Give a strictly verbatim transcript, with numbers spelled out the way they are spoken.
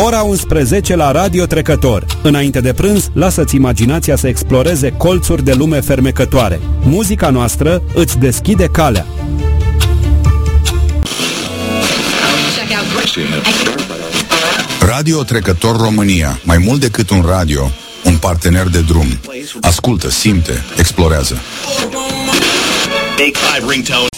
Ora unsprezece la Radio Trecător. Înainte de prânz, lasă-ți imaginația să exploreze colțuri de lume fermecătoare. Muzica noastră îți deschide calea. Radio Trecător România. Mai mult decât un radio, un partener de drum. Ascultă, simte, explorează.